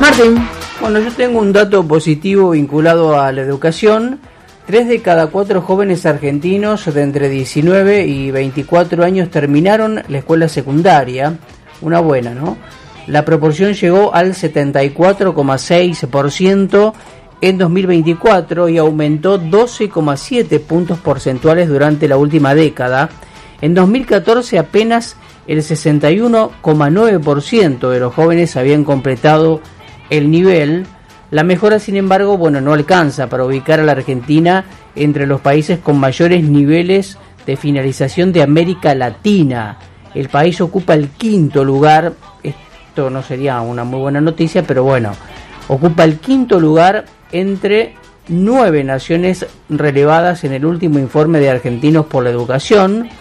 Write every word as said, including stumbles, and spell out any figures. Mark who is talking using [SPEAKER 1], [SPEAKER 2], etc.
[SPEAKER 1] Martín.
[SPEAKER 2] Bueno, yo tengo un dato positivo vinculado a la educación. Tres de cada cuatro jóvenes argentinos de entre diecinueve y veinticuatro años terminaron la escuela secundaria. Una buena, ¿no? La proporción llegó al setenta y cuatro coma seis por ciento en dos mil veinticuatro y aumentó doce coma siete puntos porcentuales durante la última década. En dos mil catorce apenas el sesenta y uno coma nueve por ciento de los jóvenes habían completado el nivel. La mejora, sin embargo, bueno, no alcanza para ubicar a la Argentina entre los países con mayores niveles de finalización de América Latina. El país ocupa el quinto lugar. Esto no sería una muy buena noticia, pero bueno, ocupa el quinto lugar entre nueve naciones relevadas en el último informe de Argentinos por la Educación.